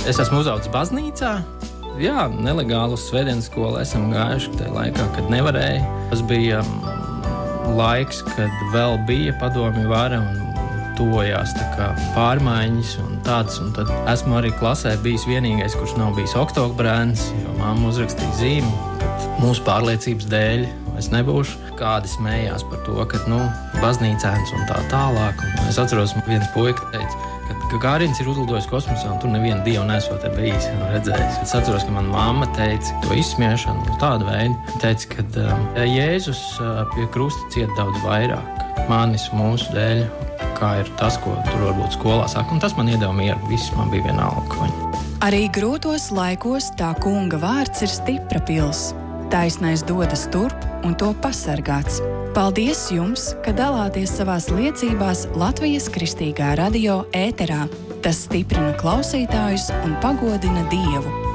Es esmu uzaudzis baznīcā. Jā, nelegāli uz svētdienas skolu esam gājuši tajā laikā, kad nevarēja. Tas bija laiks, kad vēl bija padomju vara un tuvojās tā kā pārmaiņas un tādas. Un tad esmu arī klasē bijis vienīgais, kurš nav bijis oktobrēns, jo mamma uzrakstīja zīmi, kad mūsu pārliecības dēļ es nebūšu. Kādi smējās par to, ka, baznīcēns un tā tālāk. Un es atceros, viens puika teica, ka Gagārins ir uzlidojis kosmosā un tur nevienu dievu nesot bijis un redzējis. Es atceros, ka mana mamma teica to izsmiešanu un tādu veidu. Teica, ka Jēzus pie krusta ciet daudz vairāk manis mūsu dēļ, kā ir tas, ko tur varbūt skolā saka. Un tas man iedeva mieru. Viss man bija vienalga. Arī grūtos laikos tā kunga vārds ir stipra pils. Taisnais dodas turp un to pasargāts. Paldies jums, ka dalāties savās liecībās Latvijas Kristīgā radio ēterā. Tas stiprina klausītājus un pagodina Dievu.